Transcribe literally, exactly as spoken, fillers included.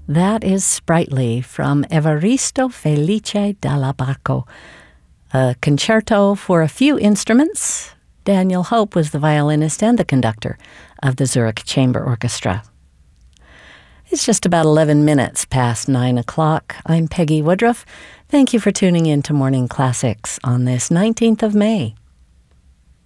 That is Sprightly from Evaristo Felice dalla Barco, a concerto for a few instruments. Daniel Hope was the violinist and the conductor of the Zurich Chamber Orchestra. It's just about eleven minutes past nine o'clock. I'm Peggy Woodruff. Thank you for tuning in to Morning Classics on this nineteenth of May.